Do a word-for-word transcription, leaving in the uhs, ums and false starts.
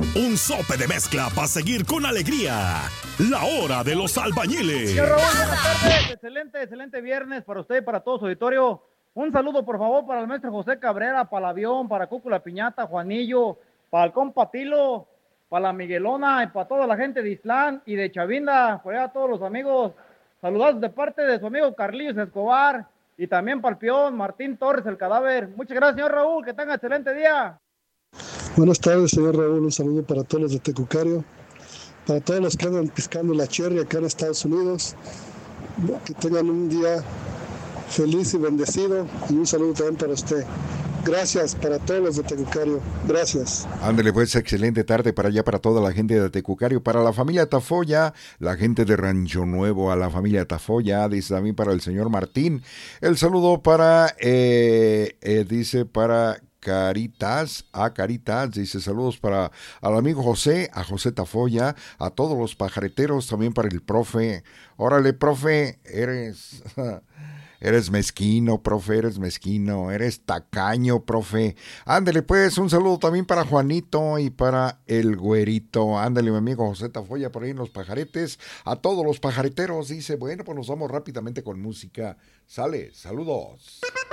Un sope de mezcla para seguir con alegría. La hora de los albañiles. Señor Raúl, buenas tardes. Excelente, excelente viernes para usted y para todo su auditorio. Un saludo, por favor, para el maestro José Cabrera, para el avión, para Cúcula Piñata, Juanillo, para el compa Tilo, para la Miguelona y para toda la gente de Islán y de Chavinda, por allá a todos los amigos. Saludados de parte de su amigo Carlillos Escobar y también para el peón Martín Torres, el cadáver. Muchas gracias, señor Raúl. Que tenga excelente día. Buenas tardes, señor Raúl. Un saludo para todos los de Tecucario, para todos los que andan piscando la cherry acá en Estados Unidos. Que tengan un día feliz y bendecido. Y un saludo también para usted. Gracias para todos los de Tecucario. Gracias. Ándale, pues, excelente tarde para allá, para toda la gente de Tecucario, para la familia Tafoya, la gente de Rancho Nuevo, a la familia Tafoya, dice también para el señor Martín. El saludo para, eh, eh, dice para Caritas, a Caritas, dice saludos para al amigo José, a José Tafoya, a todos los pajareteros, también para el profe. Órale, profe, eres... Eres mezquino, profe, eres mezquino, eres tacaño, profe. Ándale, pues, un saludo también para Juanito y para el güerito. Ándale, mi amigo José Tafoya, por ahí en los pajaretes. A todos los pajareteros, dice, bueno, pues nos vamos rápidamente con música. Sale, saludos.